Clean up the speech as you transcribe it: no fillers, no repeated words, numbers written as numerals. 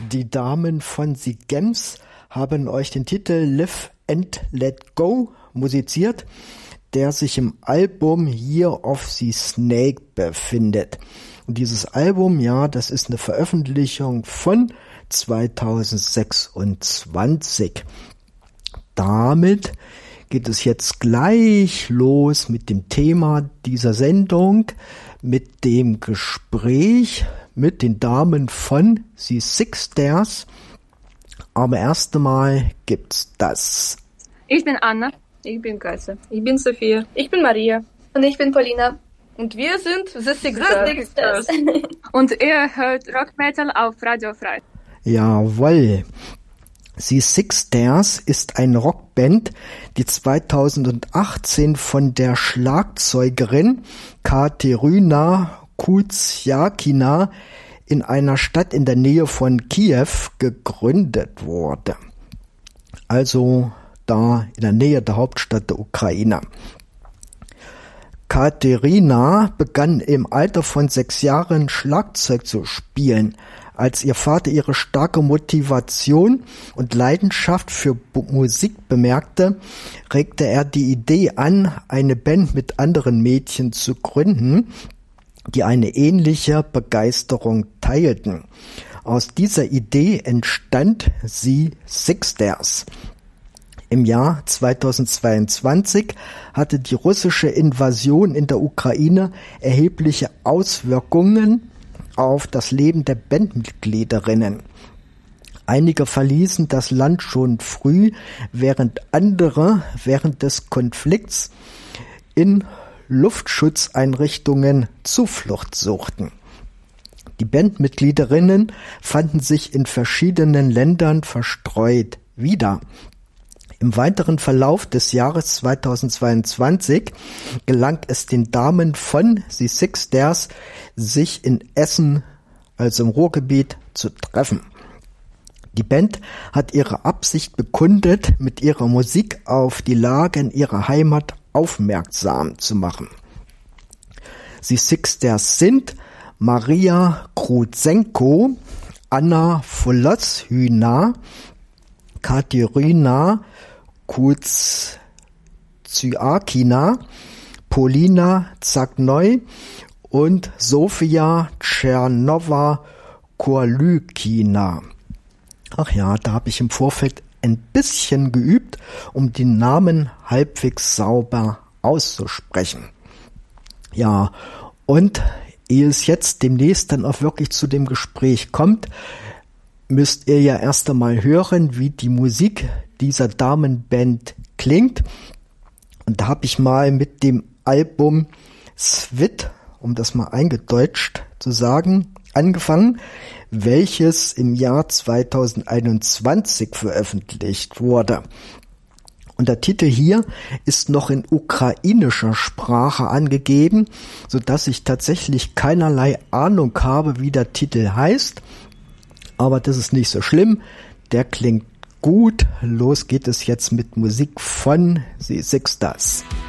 Die Damen von The Gems haben euch den Titel Live and Let Go musiziert, der sich im Album Year of the Snake befindet. Und dieses Album, ja, das ist eine Veröffentlichung von 2026. Damit geht es jetzt gleich los mit dem Thema dieser Sendung, mit dem Gespräch mit den Damen von The Six Stairs. Aber erst einmal gibt's das. Ich bin Anna. Ich bin Katja. Ich bin Sophia. Ich bin Maria. Und ich bin Paulina. Und wir sind The Six Stairs. Und ihr hört Rock Metal auf Radio Frei. Jawohl. The Six Stairs ist eine Rockband, die 2018 von der Schlagzeugerin Kateryna Kuzyakina in einer Stadt in der Nähe von Kiew gegründet wurde. Also da in der Nähe der Hauptstadt der Ukraine. Kateryna begann im Alter von 6 Jahren Schlagzeug zu spielen. Als ihr Vater ihre starke Motivation und Leidenschaft für Musik bemerkte, regte er die Idee an, eine Band mit anderen Mädchen zu gründen, die eine ähnliche Begeisterung teilten. Aus dieser Idee entstand The Six Stairs. Im Jahr 2022 hatte die russische Invasion in der Ukraine erhebliche Auswirkungen auf das Leben der Bandmitgliederinnen. Einige verließen das Land schon früh, während andere während des Konflikts in Luftschutzeinrichtungen Zuflucht suchten. Die Bandmitgliederinnen fanden sich in verschiedenen Ländern verstreut wieder. Im weiteren Verlauf des Jahres 2022 gelang es den Damen von The Six Stairs, sich in Essen, also im Ruhrgebiet, zu treffen. Die Band hat ihre Absicht bekundet, mit ihrer Musik auf die Lage in ihrer Heimat aufmerksam zu machen. The Six Stairs sind Maria Kruzenko, Anna Voloshyna, Kateryna Kuzyakina, Paulina Zagnoi und Sofia Tschernova-Korlykina. Ach ja, da habe ich im Vorfeld ein bisschen geübt, um den Namen halbwegs sauber auszusprechen. Ja, und ehe es jetzt demnächst dann auch wirklich zu dem Gespräch kommt, müsst ihr ja erst einmal hören, wie die Musik dieser Damenband klingt. Und da habe ich mal mit dem Album Svit, um das mal eingedeutscht zu sagen, angefangen, welches im Jahr 2021 veröffentlicht wurde. Und der Titel hier ist noch in ukrainischer Sprache angegeben, sodass ich tatsächlich keinerlei Ahnung habe, wie der Titel heißt. Aber das ist nicht so schlimm, der klingt gut. Los geht es jetzt mit Musik von The Six Stairs.